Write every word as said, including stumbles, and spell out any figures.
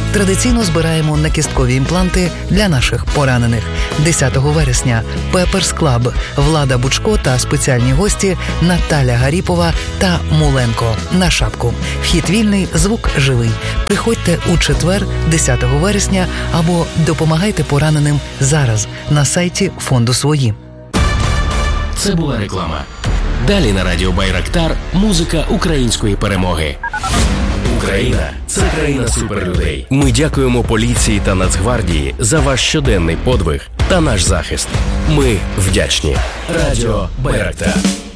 Традиційно збираємо накісткові імпланти для наших поранених. десятого вересня Пеперс Клаб, Влада Бучко та спеціальні гості Наталя Гаріпова та Муленко на шапку. Вхід вільний, звук живий. Приходьте у четвер, десятого вересня, або допомагайте пораненим зараз на сайті фонду «Свої». Це була реклама. Далі на радіо Байрактар музика української перемоги. Україна – це країна суперлюдей. Ми дякуємо поліції та Нацгвардії за ваш щоденний подвиг та наш захист. Ми вдячні. Радіо Байрактар.